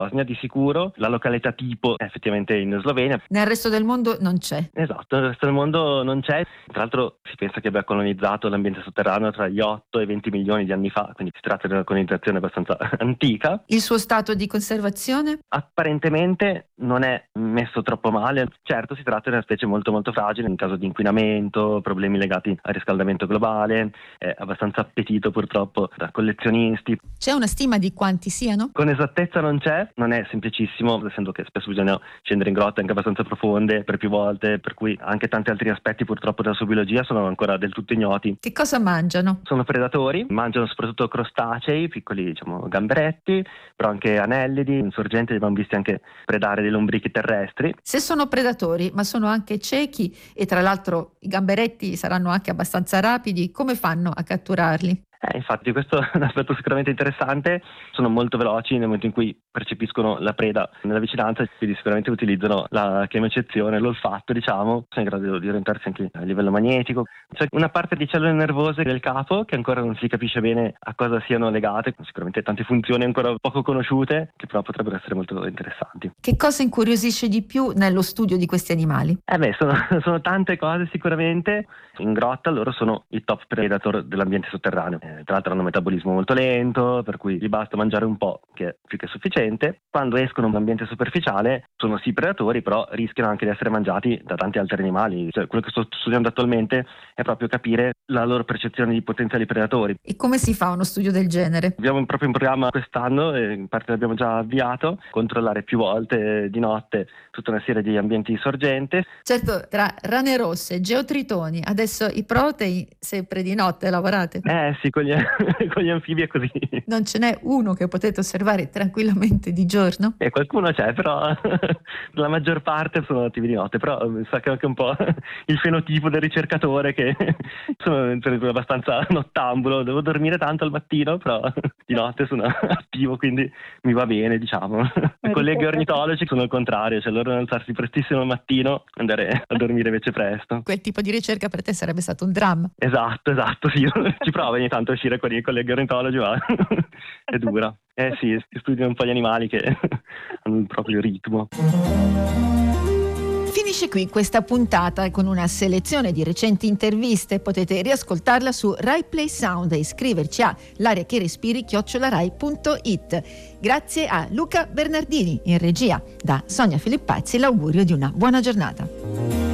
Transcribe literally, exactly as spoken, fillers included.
Bosnia di sicuro, la località tipo è effettivamente in Slovenia. Nel resto del mondo non c'è. Esatto, nel resto del mondo non c'è. Tra l'altro si pensa che abbia colonizzato l'ambiente sotterraneo tra gli otto e i venti milioni di anni fa, quindi si tratta di una colonizzazione abbastanza antica. Il suo stato di conservazione? Apparentemente non è messo troppo male. Certo, si tratta di una specie molto molto fragile in caso di inquinamento, problemi legati al riscaldamento globale, è abbastanza appetito purtroppo da collezionisti. C'è una stima di quanti siano? Con esattezza non c'è, non è semplicissimo, essendo che spesso bisogna scendere in grotte anche abbastanza profonde per più volte, per cui anche tanti altri aspetti purtroppo della sua biologia sono ancora del tutto ignoti. Che cosa mangiano? Sono predatori, mangiano soprattutto crostacei, piccoli diciamo gamberetti, però anche anellidi, insorgenti, li abbiamo visti anche predare dei lombrichi terrestri. Se sono predatori, ma sono anche ciechi e tra l'altro i gamberetti saranno anche abbastanza rapidi, come fanno a catturarli? Eh, infatti questo è un aspetto sicuramente interessante, sono molto veloci nel momento in cui percepiscono la preda nella vicinanza, quindi sicuramente utilizzano la chemiocezione, l'olfatto diciamo, sono in grado di orientarsi anche a livello magnetico. C'è una parte di cellule nervose del capo che ancora non si capisce bene a cosa siano legate, sicuramente tante funzioni ancora poco conosciute che però potrebbero essere molto interessanti. Che cosa incuriosisce di più nello studio di questi animali? Eh beh, sono, sono tante cose sicuramente. In grotta loro sono i top predator dell'ambiente sotterraneo. Eh, tra l'altro hanno un metabolismo molto lento, per cui gli basta mangiare un po', che è più che sufficiente. Quando escono in un ambiente superficiale sono sì predatori, però rischiano anche di essere mangiati da tanti altri animali. Cioè, quello che sto studiando attualmente è proprio capire la loro percezione di potenziali predatori. E come si fa uno studio del genere? Abbiamo proprio in programma quest'anno, e in parte l'abbiamo già avviato, controllare più volte di notte tutta una serie di ambienti sorgente. Certo, tra rane rosse, geotritoni, adesso i protei, sempre di notte lavorate? Eh sì, con gli, con gli anfibi è così. Non ce n'è uno che potete osservare tranquillamente di giorno? E qualcuno c'è, però la maggior parte sono attivi di notte, però mi sa che è anche un po' il fenotipo del ricercatore che sono abbastanza nottambulo, devo dormire tanto al mattino, però di notte sono attivo, quindi mi va bene, diciamo. I colleghi ornitologi sono il contrario, cioè loro alzarsi prestissimo al mattino e andare a dormire invece presto. Quel tipo di ricerca per te sarebbe stato un dramma. Esatto, esatto, sì, ci provo ogni tanto a uscire con i colleghi ornitologi, ma è dura. Eh sì, si studiano un po' gli animali che hanno il proprio ritmo. Finisce qui questa puntata con una selezione di recenti interviste. Potete riascoltarla su Rai Play Sound e iscriverci a l'aria che respiri chiocciola rai punto it. Grazie a Luca Bernardini in regia. Da Sonia Filippazzi l'augurio di una buona giornata.